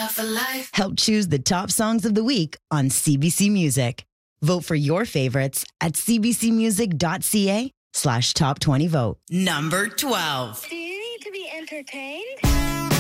Help choose the top songs of the week on CBC Music. Vote for your favorites at cbcmusic.ca/top 20 vote. Number 12. Do you need to be entertained?